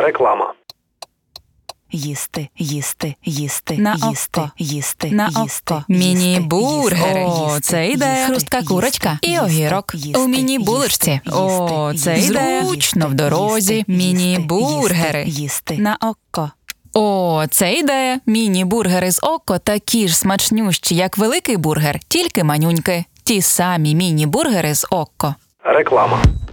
Реклама. Їсти, їсти, їсти, На їсти, око. їсти, На їсти, око. їсти, Міні-бургери. їсти, О, це ідея. їсти, Хрустка їсти, курочка і їсти, огірок. їсти, У міні-булочці. їсти, О, їсти, це їсти, ідея. їсти, Зручно в дорозі. їсти, Міні-бургери. їсти. На око. О, це ідея. Міні-бургери з око такі ж смачнющі, як великий бургер, тільки манюньки. Ті самі міні-бургери з око. Реклама.